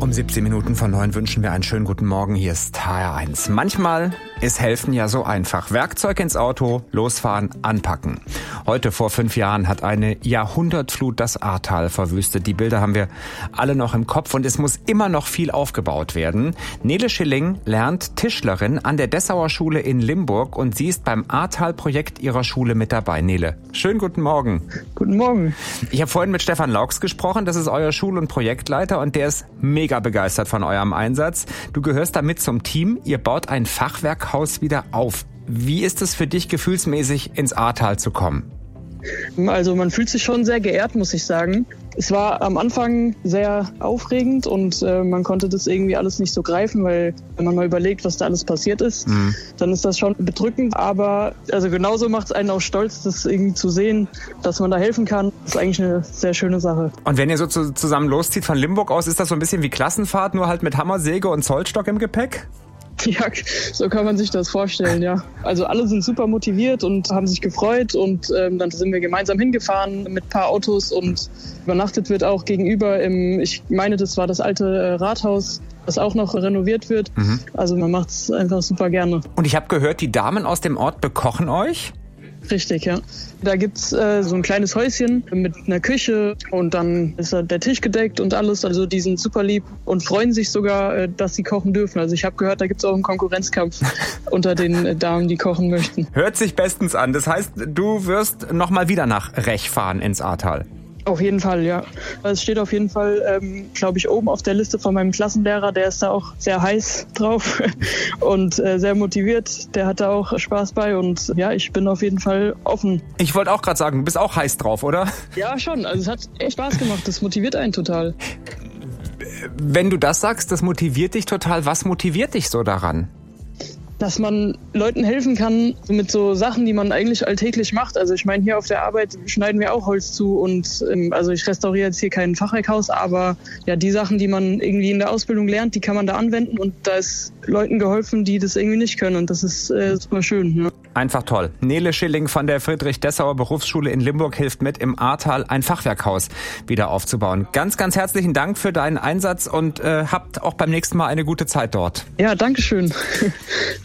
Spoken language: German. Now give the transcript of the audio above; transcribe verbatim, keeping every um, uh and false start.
Um siebzehn Minuten vor neun wünschen wir einen schönen guten Morgen. Hier ist H R eins. Manchmal ist Helfen ja so einfach. Werkzeug ins Auto, losfahren, anpacken. Heute vor fünf Jahren hat eine Jahrhundertflut das Ahrtal verwüstet. Die Bilder haben wir alle noch im Kopf und es muss immer noch viel aufgebaut werden. Nele Schilling lernt Tischlerin an der Dessauer Schule in Limburg und sie ist beim Ahrtal-Projekt ihrer Schule mit dabei. Nele, schönen guten Morgen. Guten Morgen. Ich habe vorhin mit Stefan Laux gesprochen. Das ist euer Schul- und Projektleiter und der ist mega begeistert von eurem Einsatz. Du gehörst damit zum Team. Ihr baut ein Fachwerkhaus wieder auf. Wie ist es für dich gefühlsmäßig, ins Ahrtal zu kommen? Also man fühlt sich schon sehr geehrt, muss ich sagen. Es war am Anfang sehr aufregend und äh, man konnte das irgendwie alles nicht so greifen, weil wenn man mal überlegt, was da alles passiert ist, mhm. dann ist das schon bedrückend. Aber also genauso macht es einen auch stolz, das irgendwie zu sehen, dass man da helfen kann. Das ist eigentlich eine sehr schöne Sache. Und wenn ihr so zu, zusammen loszieht von Limburg aus, ist das so ein bisschen wie Klassenfahrt, nur halt mit Hammer, Säge und Zollstock im Gepäck? Ja, so kann man sich das vorstellen, ja. Also alle sind super motiviert und haben sich gefreut und ähm, dann sind wir gemeinsam hingefahren mit ein paar Autos und übernachtet wird auch gegenüber im, ich meine, das war das alte äh, Rathaus, das auch noch renoviert wird. Mhm. Also man macht es einfach super gerne. Und ich habe gehört, die Damen aus dem Ort bekochen euch? Richtig, ja. Da gibt's äh, so ein kleines Häuschen mit einer Küche und dann ist da der Tisch gedeckt und alles. Also die sind super lieb und freuen sich sogar, äh, dass sie kochen dürfen. Also ich habe gehört, da gibt's auch einen Konkurrenzkampf unter den äh, Damen, die kochen möchten. Hört sich bestens an. Das heißt, du wirst nochmal wieder nach Rech fahren ins Ahrtal. Auf jeden Fall, ja. Es steht auf jeden Fall, ähm, glaube ich, oben auf der Liste von meinem Klassenlehrer. Der ist da auch sehr heiß drauf und äh, sehr motiviert. Der hat da auch Spaß bei und ja, ich bin auf jeden Fall offen. Ich wollte auch gerade sagen, du bist auch heiß drauf, oder? Ja, schon. Also es hat echt Spaß gemacht. Das motiviert einen total. Wenn du das sagst, das motiviert dich total. Was motiviert dich so daran? Dass man Leuten helfen kann mit so Sachen, die man eigentlich alltäglich macht. Also ich meine, hier auf der Arbeit schneiden wir auch Holz zu und ähm, also ich restauriere jetzt hier kein Fachwerkhaus, aber ja, die Sachen, die man irgendwie in der Ausbildung lernt, die kann man da anwenden und da ist Leuten geholfen, die das irgendwie nicht können und das ist äh, super schön. Ja. Einfach toll. Nele Schilling von der Friedrich-Dessauer Berufsschule in Limburg hilft mit, im Ahrtal ein Fachwerkhaus wieder aufzubauen. Ganz, ganz herzlichen Dank für deinen Einsatz und äh, habt auch beim nächsten Mal eine gute Zeit dort. Ja, danke schön.